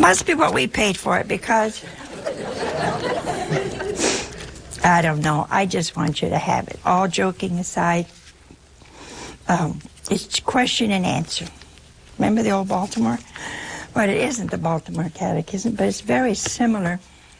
must be what we paid for it, because I don't know. I just want you to have it. All joking aside, it's question and answer. Remember the old Baltimore? Well, it isn't the Baltimore Catechism, but it's very similar